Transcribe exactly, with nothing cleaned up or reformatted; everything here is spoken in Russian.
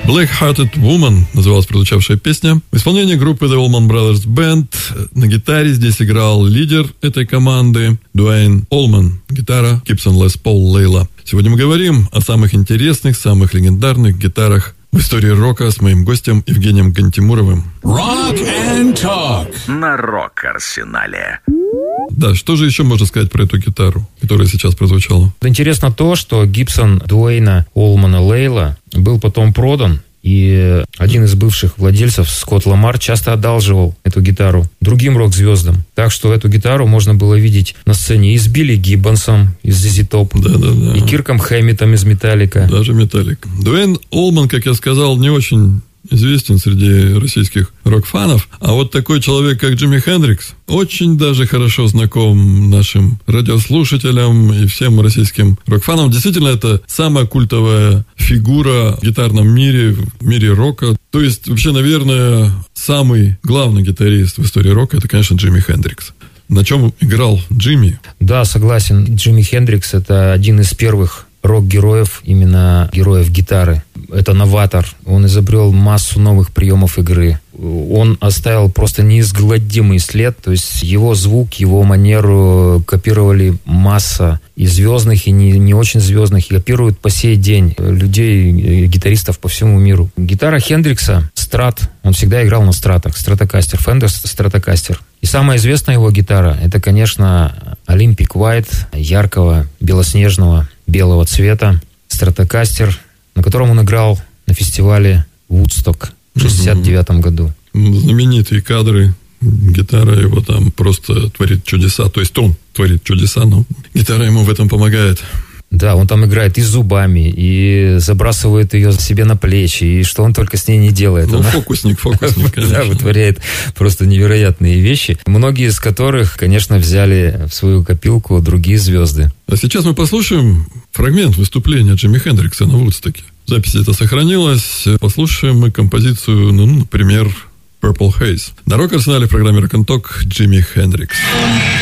Black Hearted Woman называлась прозвучавшая песня. В исполнении группы The Allman Brothers Band на гитаре здесь играл лидер этой команды Дуэйн Олман. Гитара Gibson Les Paul Layla. Сегодня мы говорим о самых интересных, самых легендарных гитарах в истории рока с моим гостем Евгением Кантемуровым. Rock and Talk на Рок-Арсенале. Да, что же еще можно сказать про эту гитару, которая сейчас прозвучала? Интересно то, что Гибсон Дуэйна Олмана Лейла был потом продан, и один из бывших владельцев, Скотт Ламар, часто одалживал эту гитару другим рок-звездам. Так что эту гитару можно было видеть на сцене и с Билли Гиббонсом из зет зет Top, да, да, да. и Кирком Хэммитом из Металлика. Даже Металлика. Дуэйн Олман, как я сказал, не очень известен среди российских рок-фанов, а вот такой человек, как Джимми Хендрикс, очень даже хорошо знаком нашим радиослушателям и всем российским рок-фанам. Действительно, это самая культовая фигура в гитарном мире, в мире рока. То есть, вообще, наверное, самый главный гитарист в истории рока – это, конечно, Джимми Хендрикс. На чем играл Джимми? Да, согласен. Джимми Хендрикс – это один из первых рок-героев, именно героев гитары. Это новатор. Он изобрел массу новых приемов игры. Он оставил просто неизгладимый след. То есть его звук, его манеру копировали масса и звездных, и не, не очень звездных. И копируют по сей день людей, гитаристов по всему миру. Гитара Хендрикса, страт, он всегда играл на стратах. Стратокастер, Fender Стратокастер. И самая известная его гитара, это, конечно, Olympic White, яркого, белоснежного, белого цвета, Стратокастер, на котором он играл на фестивале Вудсток в шестьдесят девятом году. Знаменитые кадры. Гитара его там просто творит чудеса. То есть он творит чудеса, но гитара ему в этом помогает. Да, он там играет и зубами, и забрасывает ее себе на плечи, и что он только с ней не делает. Ну, Она... фокусник, фокусник, конечно. Да, вытворяет просто невероятные вещи, многие из которых, конечно, взяли в свою копилку другие звезды. А сейчас мы послушаем фрагмент выступления Джимми Хендрикса на Вудстоке. Запись эта сохранилась. Послушаем мы композицию, ну, например, Purple Haze. На Рок-Арсенале в программе Rock and Talk Джимми Хендрикс.